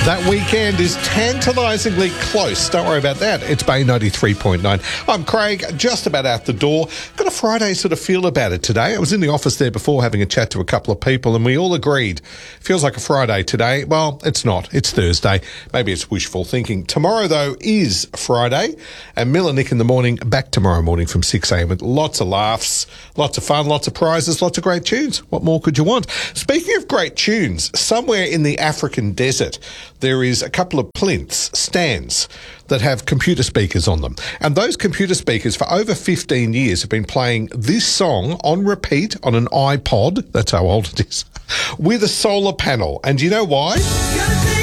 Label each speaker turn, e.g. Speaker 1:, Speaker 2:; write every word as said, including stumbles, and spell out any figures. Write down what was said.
Speaker 1: That weekend is tantalisingly close. Don't worry about that. It's Bay ninety-three point nine. I'm Craig, just about out the door. Got a Friday sort of feel about it today. I was in the office there before having a chat to a couple of people and we all agreed. Feels like a Friday today. Well, it's not. It's Thursday. Maybe it's wishful thinking. Tomorrow, though, is Friday. And Mill and Nick in the morning, back tomorrow morning from six a.m. with lots of laughs, lots of fun, lots of prizes, lots of great tunes. What more could you want? Speaking of great tunes, somewhere in the African desert, there is a couple of plinths, stands, that have computer speakers on them. And those computer speakers for over fifteen years have been playing this song on repeat on an iPod, that's how old it is, with a solar panel. And do you know why?